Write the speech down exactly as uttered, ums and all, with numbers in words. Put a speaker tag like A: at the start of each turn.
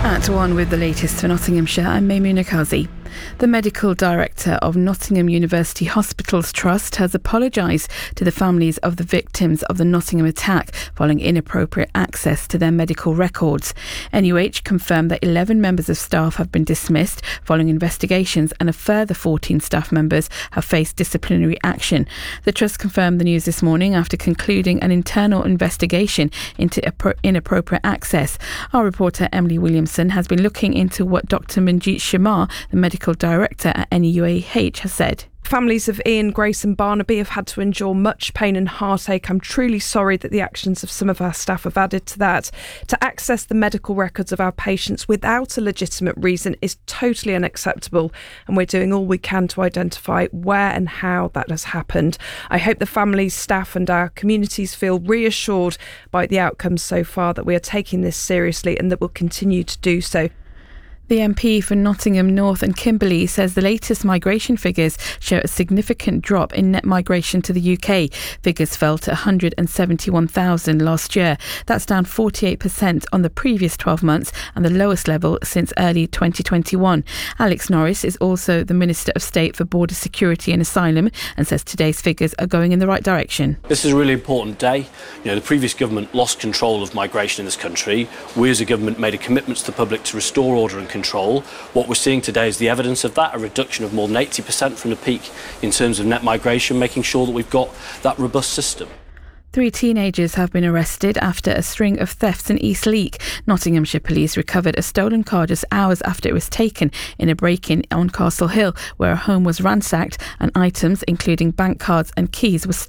A: At one with the latest for Nottinghamshire, I'm Maimuna Kazi. The medical director of Nottingham University Hospitals Trust has apologised to the families of the victims of the Nottingham attack following inappropriate access to their medical records. N U H confirmed that eleven members of staff have been dismissed following investigations, and a further fourteen staff members have faced disciplinary action. The Trust confirmed the news this morning after concluding an internal investigation into inappropriate access. Our reporter Emily Williamson has been looking into what Doctor Manjeet Shamar, the medical director at N U A H, has said.
B: Families of Ian, Grace and Barnaby have had to endure much pain and heartache. I'm truly sorry that the actions of some of our staff have added to that. To access the medical records of our patients without a legitimate reason is totally unacceptable, and we're doing all we can to identify where and how that has happened. I hope the families, staff and our communities feel reassured by the outcomes so far, that we are taking this seriously and that we'll continue to do so.
A: The M P for Nottingham North and Kimberley says the latest migration figures show a significant drop in net migration to the U K. Figures fell to one hundred seventy-one thousand last year. That's down forty-eight percent on the previous twelve months and the lowest level since early twenty twenty-one. Alex Norris is also the Minister of State for Border Security and Asylum and says today's figures are going in the right direction.
C: This is a really important day. You know, the previous government lost control of migration in this country. We as a government made a commitment to the public to restore order and control. Control. What we're seeing today is the evidence of that, a reduction of more than eighty percent from the peak in terms of net migration, making sure that we've got that robust system.
A: Three teenagers have been arrested after a string of thefts in East Leek. Nottinghamshire police recovered a stolen car just hours after it was taken in a break-in on Castle Hill, where a home was ransacked and items, including bank cards and keys, were stolen.